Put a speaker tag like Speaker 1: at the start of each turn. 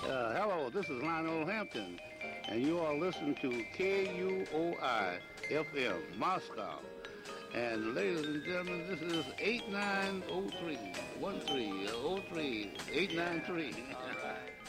Speaker 1: Hello, this is Lionel Hampton, and you are listening to KUOI FM, Moscow. And ladies and gentlemen, this is 8903 1303 893.
Speaker 2: All right.